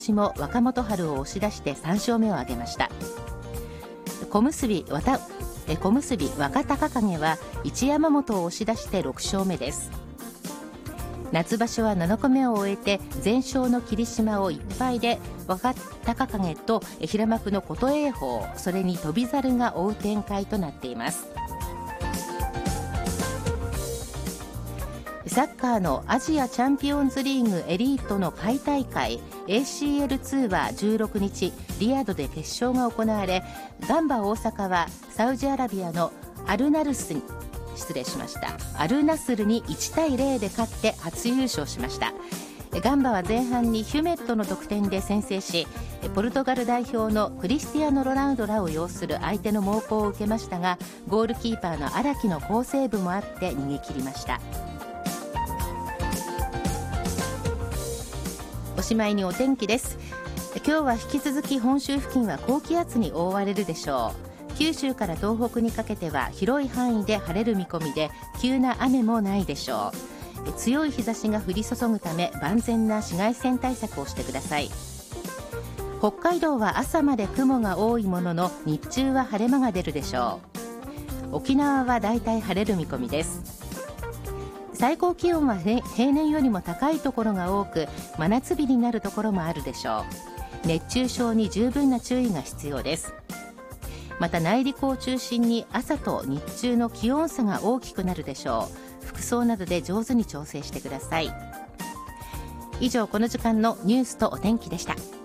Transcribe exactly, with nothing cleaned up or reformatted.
私も若元春を押し出してさん勝目を挙げました。小結わた小結若隆景は一山本を押し出してろく勝目です。夏場所はななかめを終えて全勝の霧島をいっぱいで若隆景と平幕の琴恵峰、それに翔猿が追う展開となっています。サッカーのアジアチャンピオンズリーグエリートの下位大会 エーシーエルツー はじゅうろくにちリヤドで決勝が行われ、ガンバ大阪はサウジアラビアのアルナルスに失礼しましたアルナスルにいちたいゼロで勝って初優勝しました。ガンバは前半にヒュメットの得点で先制し、ポルトガル代表のクリスティアーノ・ロナウドらを擁する相手の猛攻を受けましたが、ゴールキーパーの荒木の好セーブもあって逃げ切りました。おしまいにお天気です。今日は引き続き本州付近は高気圧に覆われるでしょう。九州から東北にかけては広い範囲で晴れる見込みで、急な雨もないでしょう。強い日差しが降り注ぐため万全な紫外線対策をしてください。北海道は朝まで雲が多いものの日中は晴れ間が出るでしょう。沖縄はだいたい晴れる見込みです。最高気温は平年よりも高いところが多く、真夏日になるところもあるでしょう。熱中症に十分な注意が必要です。また内陸を中心に朝と日中の気温差が大きくなるでしょう。服装などで上手に調整してください。以上、この時間のニュースとお天気でした。